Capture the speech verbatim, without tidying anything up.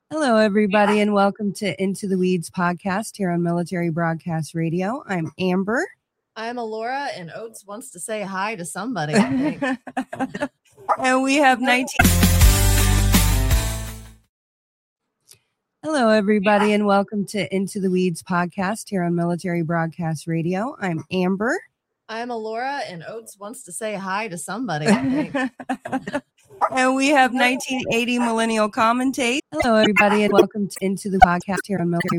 Hello, everybody, and welcome to Into the Weeds podcast here on Military Broadcast Radio. I'm Amber. I'm Alora, and Oates wants to say hi to somebody, I think. And we have nineteen. Hello, everybody, and welcome to Into the Weeds podcast here on Military Broadcast Radio. I'm Amber. I'm Alora, and Oates wants to say hi to somebody, I think. And we have nineteen eighty millennial commentate. Hello, everybody, and welcome to Into the podcast here on Military